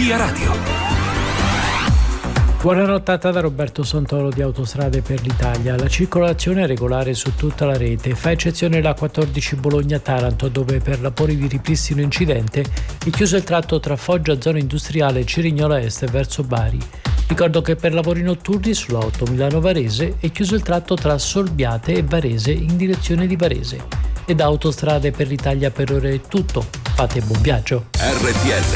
Via Radio. Buona nottata da Roberto Santoro di Autostrade per l'Italia. La circolazione è regolare su tutta la rete, fa eccezione la 14 Bologna-Taranto, dove per lavori di ripristino incidente è chiuso il tratto tra Foggia zona industriale e Cerignola Est verso Bari. Ricordo che per lavori notturni sulla 8 Milano-Varese è chiuso il tratto tra Solbiate e Varese in direzione di Varese. E da Autostrade per l'Italia per ora è tutto. Fate buon viaggio. RTL